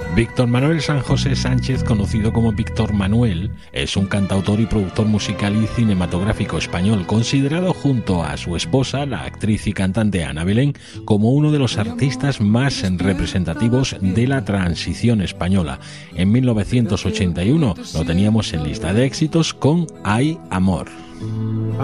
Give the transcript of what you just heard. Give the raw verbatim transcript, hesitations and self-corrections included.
Víctor Manuel San José Sánchez, conocido como Víctor Manuel, es un cantautor y productor musical y cinematográfico español, considerado junto a su esposa, la actriz y cantante Ana Belén, como uno de los artistas más representativos de la transición española. En mil novecientos ochenta y uno lo teníamos en lista de éxitos con Hay Amor.